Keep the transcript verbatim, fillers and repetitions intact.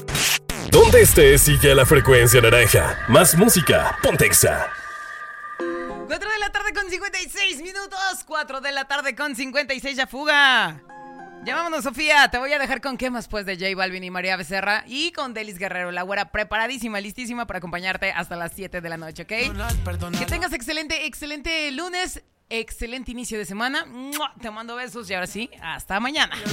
Donde estés, sigue la frecuencia naranja. Más música, ponte Exa. cuatro de la tarde con cincuenta y seis minutos. cuatro de la tarde con cincuenta y seis, ya fuga. Llamámonos, Sofía. Te voy a dejar con qué más pues de J Balvin y María Becerra. Y con Delis Guerrero, la güera preparadísima, listísima para acompañarte hasta las siete de la noche, ¿ok? Que tengas excelente, excelente lunes. Excelente inicio de semana. Te mando besos y ahora sí, hasta mañana.